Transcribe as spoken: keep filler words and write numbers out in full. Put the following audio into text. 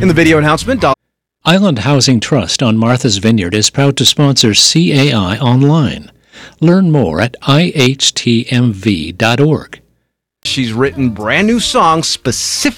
In the video announcement, Island Housing Trust on Martha's Vineyard is proud to sponsor C A I Online. Learn more at I H T M V dot org. she's written brand new songs specifically